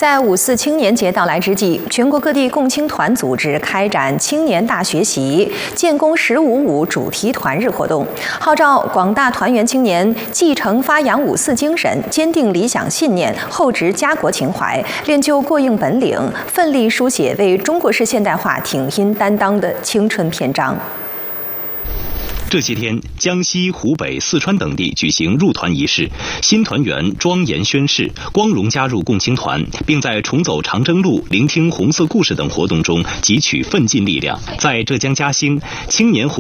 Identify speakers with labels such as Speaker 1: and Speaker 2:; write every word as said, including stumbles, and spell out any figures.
Speaker 1: 在五四青年节到来之际，全国各地共青团组织开展青年大学习、建功十五五主题团日活动，号召广大团员青年继承发扬五四精神，坚定理想信念，厚植家国情怀，练就过硬本领，奋力书写为中国式现代化挺膺担当的青春篇章。
Speaker 2: 这些天，江西、湖北、四川等地举行入团仪式，新团员庄严宣誓，光荣加入共青团，并在重走长征路、聆听红色故事等活动中汲取奋进力量。在浙江嘉兴，青年湖